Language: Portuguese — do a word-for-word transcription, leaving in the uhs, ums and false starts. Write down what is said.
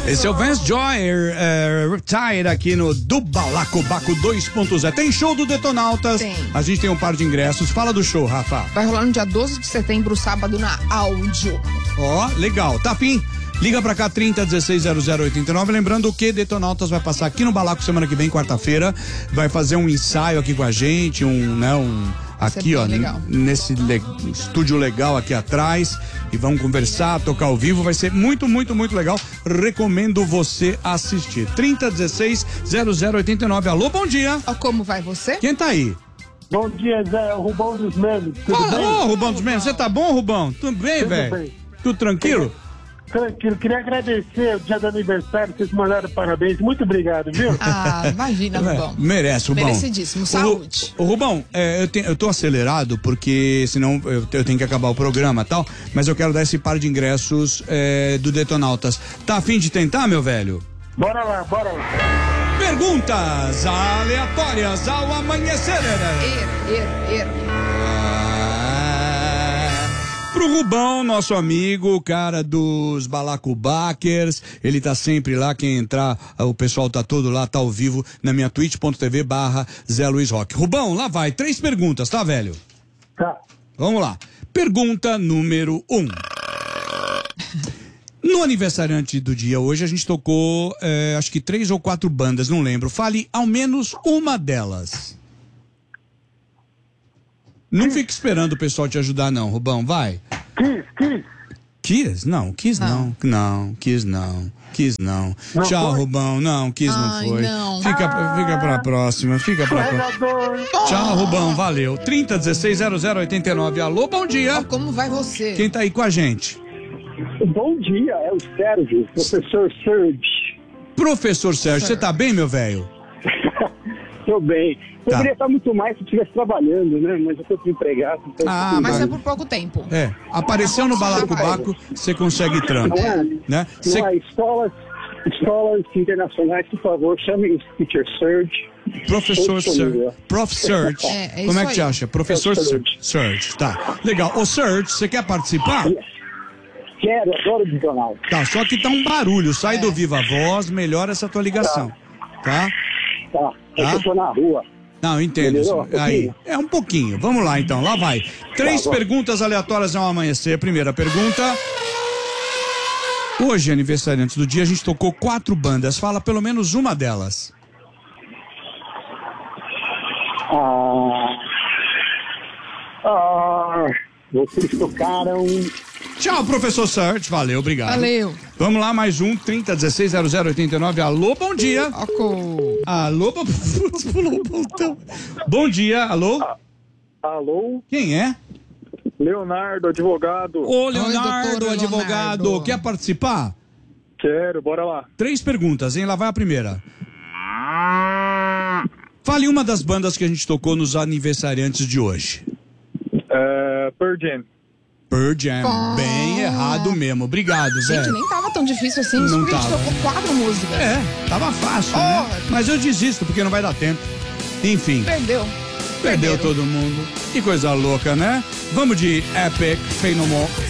Esse é o Vance Joy, é, Riptide aqui no do Balacobaco dois ponto zero. Tem show do Detonautas? Tem. A gente tem um par de ingressos. Fala do show, Rafa. Vai rolar no dia doze de setembro, sábado, na Áudio. Ó, legal. Tá fim? Liga pra cá, trinta, dezesseis, zero zero oitenta e nove. Lembrando que Detonautas vai passar aqui no Balaco semana que vem, quarta-feira. Vai fazer um ensaio aqui com a gente, um, né, um... Aqui, ó, legal. nesse le... estúdio legal aqui atrás. E vamos conversar, tocar ao vivo. Vai ser muito, muito, muito legal. Recomendo você assistir. trinta, dezesseis, zero zero oitenta e nove. Alô, bom dia. Ó, como vai você? Quem tá aí? Bom dia, Zé. O Rubão dos Memes. Tudo Ô, bem? ô, Rubão dos Memes. Você tá bom, Rubão? Tudo bem, Tudo velho? bem. Tudo tranquilo? Tranquilo. Queria agradecer o dia do aniversário. Vocês mandaram parabéns. Muito obrigado, viu? Ah, imagina, Rubão. Merece, Rubão. Merecidíssimo. Saúde. O, o Rubão, é, eu, te, eu tô acelerado porque senão eu, eu tenho que acabar o programa e tal, mas eu quero dar esse par de ingressos é, do Detonautas. Tá a fim de tentar, meu velho? Bora lá, bora lá. Perguntas aleatórias ao amanhecer. Er, er, er. Pro Rubão, nosso amigo, o cara dos Balacobakers, ele tá sempre lá, quem entrar, o pessoal tá todo lá, tá ao vivo na minha twitch.tv barra Zé Luiz Roque. Rubão, lá vai, três perguntas, tá, velho? Tá. Vamos lá. Pergunta número um. No aniversariante do dia hoje, a gente tocou, é, acho que três ou quatro bandas, não lembro. Fale ao menos uma delas. Não fique esperando o pessoal te ajudar, não, Rubão, vai. Kiss, Kiss. Kiss? Não, Kiss não. Não, Kiss não. Kiss não. Não Tchau, foi? Rubão. Não, Kiss Ai, não foi. não. Fica, fica pra próxima, fica pra próxima. Carregador. Tchau, Rubão, valeu. trinta, dezesseis, zero zero oitenta e nove. Alô, bom Ó, dia. como vai você? Quem tá aí com a gente? Bom dia, é o Sérgio, professor Serge. Professor Sérgio, você tá bem, meu velho? Tô bem. Tá. Poderia estar muito mais se eu estivesse trabalhando, né? Mas eu tô desempregado. Então Ah, Mas mas- é por pouco tempo. É, apareceu no Balacobaco, você consegue trampo, Não é? né? Não Cê- é? Escolas, escolas internacionais, por favor, chamem o teacher Serge. Professor Estou disponível. Serge. Prof Serge. É, é Como é isso que te aí. acha? Professor É o Serge. Serge, tá. Legal. Ô, Serge, você quer participar? Yes. Quero, adoro o Detonautas. Tá, só que tá um barulho. Sai É. do Viva Voz, melhora essa tua ligação. Tá? Tá, é Tá. que eu tô na rua. Não, entendo. Melhorou um Aí, pouquinho? é um pouquinho. Vamos lá, então. Lá vai. Três Tá bom. perguntas aleatórias ao amanhecer. Primeira pergunta. Hoje, aniversariante do dia, a gente tocou quatro bandas. Fala pelo menos uma delas. Ah, ah, vocês tocaram. Tchau, professor Serge. Valeu, obrigado. Valeu. Vamos lá, mais um. trinta, dezesseis, zero zero oitenta e nove. Alô, bom dia. Ó, com... Alô, bo- putz, pulou o botão. Bom dia, alô? Alô, Quem é? Leonardo, advogado. Ô, Oi, Leonardo, doutor advogado. Leonardo. Quer participar? Quero, bora lá. Três perguntas, hein? Lá vai a primeira. Fale uma das bandas que a gente tocou nos aniversariantes de hoje. É, Pearl Jam. Pearl Jam. Ah. Bem errado mesmo. Obrigado, Zé. Gente, nem tava tão difícil assim. Não Isso porque a gente tava. tocou quatro músicas. É, tava fácil, né? Oh. Mas eu desisto, porque não vai dar tempo. Enfim, Perdeu. perdeu Perderam. todo mundo. Que coisa louca, né? Vamos de Epic, Fey No More.